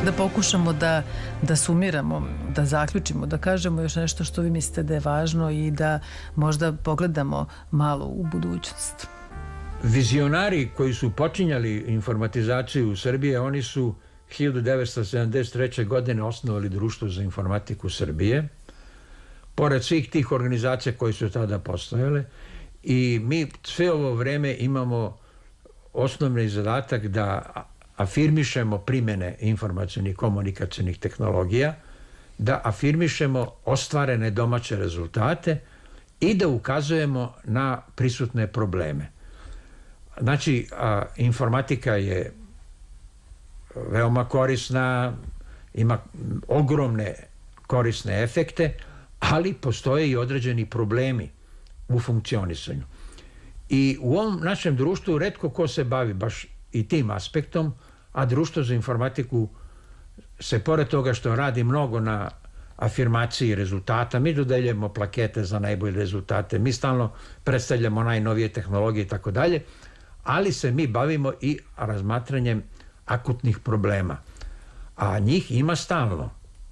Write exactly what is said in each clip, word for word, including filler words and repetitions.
Da pokušamo da, da sumiramo, da zaključimo, da kažemo još nešto što vi mislite da je važno i da možda pogledamo malo u budućnost. Vizionari koji su počinjali informatizaciju u Srbiji, oni su hiljadu devetsto sedamdeset treće. godine osnovali Društvo za informatiku Srbije, pored svih tih organizacija koje su tada postojale, i mi sve ovo vreme imamo osnovni zadatak da afirmišemo primjene informacionih i komunikacionih tehnologija, da afirmišemo ostvarene domaće rezultate i da ukazujemo na prisutne probleme. Znači, a, informatika je veoma korisna, ima ogromne korisne efekte, ali postoje i određeni problemi u funkcionisanju. I u ovom našem društvu retko ko se bavi baš i tim aspektom, a Društvo za informatiku se, pored toga što radi mnogo na afirmaciji rezultata, mi dodeljujemo plakete za najbolje rezultate, mi stalno predstavljamo najnovije tehnologije i tako dalje, ali se mi bavimo i razmatranjem akutnih problema, a njih ima stalno.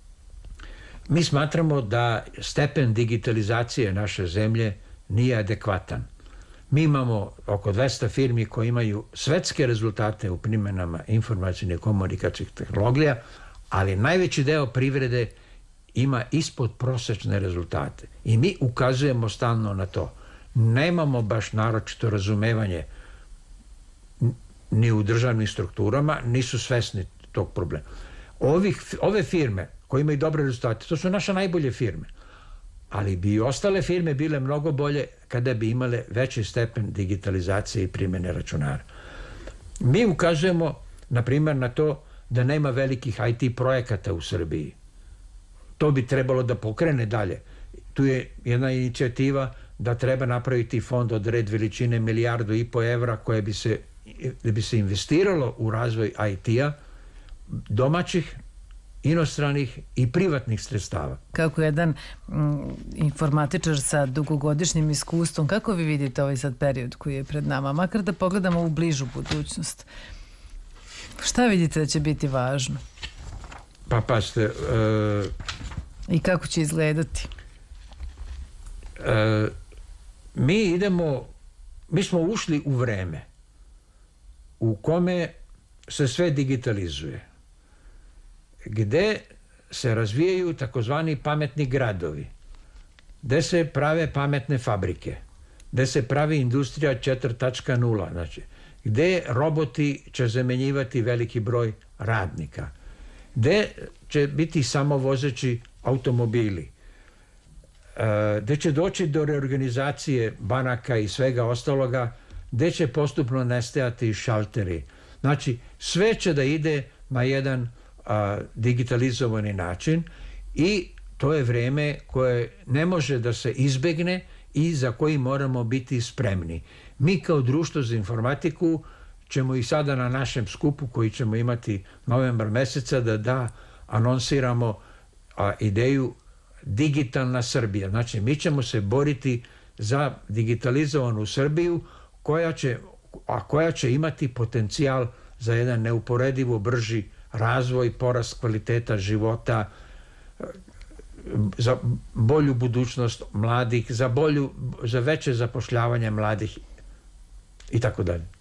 Mi smatramo da stepen digitalizacije naše zemlje nije adekvatan. Mi imamo oko dvesta firmi koje imaju svetske rezultate u primjenama informacijne i komunikacijnih tehnologija, ali najveći deo privrede ima ispod prosečne rezultate. I mi ukazujemo stalno na to. Nemamo baš naročito razumevanje ni u državnim strukturama, nisu svesni tog problema. Ovih, ove firme koje imaju dobre rezultate, to su naše najbolje firme, ali bi i ostale firme bile mnogo bolje kada bi imale veći stepen digitalizacije i primjene računara. Mi ukazujemo, na primjer, na to da nema velikih I T projekata u Srbiji. To bi trebalo da pokrene dalje. Tu je jedna inicijativa da treba napraviti fond od red veličine milijardu i po evra koje bi se, da bi se investiralo u razvoj I T-a, domaćih, inostranih i privatnih sredstava. Kako jedan mm, informatičar sa dugogodišnjim iskustvom, kako vi vidite ovaj sad period koji je pred nama, makar da pogledamo u bližu budućnost? Šta vidite da će biti važno? Pa paste... Uh, I kako će izgledati? Uh, mi idemo, mi smo ušli u vreme u kome se sve digitalizuje, gde se razvijaju takozvani pametni gradovi, gde se prave pametne fabrike, gde se pravi industrija četiri tačka nula, znači, gde roboti će zamenjivati veliki broj radnika, gde će biti samovozeći automobili, gde će doći do reorganizacije banaka i svega ostaloga, gde će postupno nestajati šalteri. Znači, sve će da ide na jedan a, digitalizovani način i to je vreme koje ne može da se izbegne i za koji moramo biti spremni. Mi kao Društvo za informatiku ćemo i sada na našem skupu koji ćemo imati novembar meseca da da anonsiramo a, ideju Digitalna Srbija. Znači, mi ćemo se boriti za digitalizovanu Srbiju koja će, a koja će imati potencijal za jedan neuporedivo brži razvoj, porast kvaliteta života, za bolju budućnost mladih, za bolju, za veće zapošljavanje mladih i tako dalje.